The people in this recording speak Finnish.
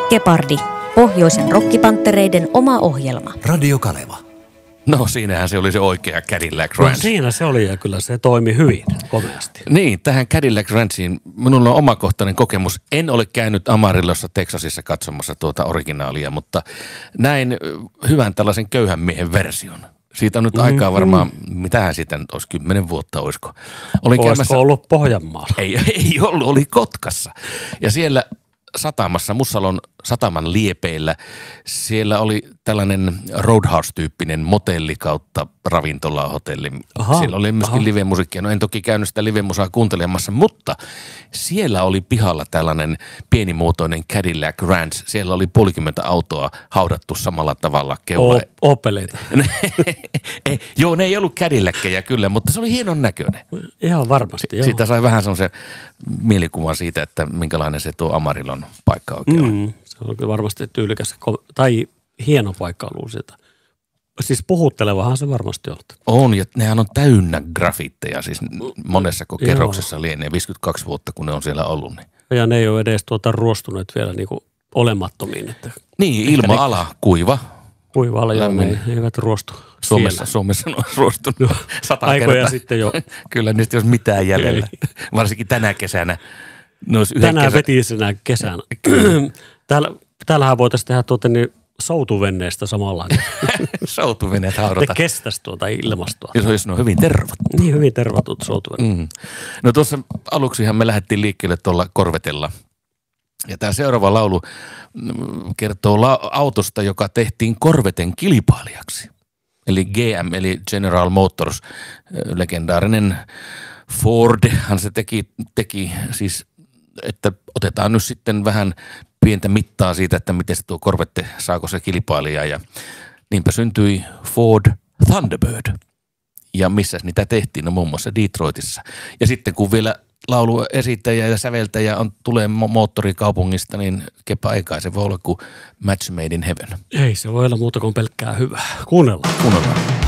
Gepardi, pohjoisen rokkipanttereiden oma ohjelma. Radio Kaleva. No siinähän se oli se oikea Cadillac Ranch. No siinä se oli ja kyllä se toimi hyvin, komeasti. Niin, tähän Cadillac Ranchiin minulla on omakohtainen kokemus. En ole käynyt Amarillossa, Texasissa katsomassa tuota originaalia, mutta näin hyvän tällaisen köyhän miehen version. Siitä on nyt aikaa varmaan, mitähän siitä nyt olisi, 10 vuotta olisiko. Olisiko ollut Pohjanmaalla? Ei ollut, oli Kotkassa. Ja siellä satamassa, Mussalon sataman liepeillä, siellä oli tällainen Roadhouse-tyyppinen motelli kautta ravintola-hotelli. Siellä oli myöskin live-musiikkia. No en toki käynyt sitä live-musaa kuuntelemassa, mutta siellä oli pihalla tällainen pienimuotoinen Cadillac Ranch. Siellä oli 50 autoa haudattu samalla tavalla keula. Opeleita. Joo, ne ei ollut Cadillackeja kyllä, mutta se oli hienon näköinen. Ihan varmasti, joo. Siitä sai vähän semmoisen mielikuvan siitä, että minkälainen se tuo Amarillon paikka oikein on. Se on kyllä varmasti tyylikäs tai hieno paikka ollut sitä. Siis puhuttelevahan se varmasti on. On, ja nehän on täynnä graffitteja, siis monessa kerroksessa lienee 52 vuotta, kun ne on siellä ollut. Niin. Ja ne ei ole edes ruostuneet vielä niinku olemattomiin. Että niin, ilma-ala, kuiva. Kuiva-ala, joo, ne eivät ruostu Suomessa on ruostunut 100 aikoja kertaa. sitten jo. Kyllä niistä ei olisi mitään jäljellä, varsinkin tänä kesänä. Tänään vetisenä kesänä. Täällähän voitaisiin tehdä soutuvenneestä samalla. Soutuveneet haudata. Ne kestäisi tuota ilmastoa. Ja se on hyvin tervattu. Niin, hyvin tervatut soutuveneet. No tuossa aluksihan me lähdettiin liikkeelle tuolla Corvetella. Ja tämä seuraava laulu kertoo autosta, joka tehtiin Corveten kilpailijaksi. Eli GM, eli General Motors, legendaarinen Fordhan se teki siis, että otetaan nyt sitten vähän pientä mittaa siitä, että miten se tuo Corvette, saako se kilpailija. Ja niinpä syntyi Ford Thunderbird. Ja missä niitä tehtiin? No muun muassa Detroitissa. Ja sitten kun vielä lauluesittäjä ja säveltäjä tulee moottorikaupungista, niin kepa eikä se voi olla kuin match made in heaven. Ei se voi olla muuta kuin pelkkää hyvää. Kuunnellaan.